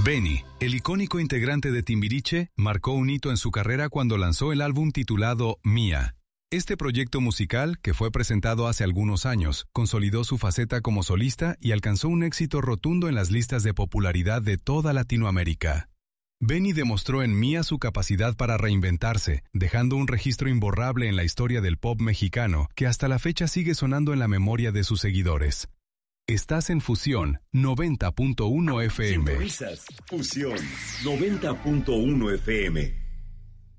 Benny, el icónico integrante de Timbiriche, marcó un hito en su carrera cuando lanzó el álbum titulado Mía. Este proyecto musical, que fue presentado hace algunos años, consolidó su faceta como solista y alcanzó un éxito rotundo en las listas de popularidad de toda Latinoamérica. Benny demostró en Mía su capacidad para reinventarse, dejando un registro imborrable en la historia del pop mexicano que hasta la fecha sigue sonando en la memoria de sus seguidores. Estás en Fusión 90.1 FM. Fusión 90.1 FM.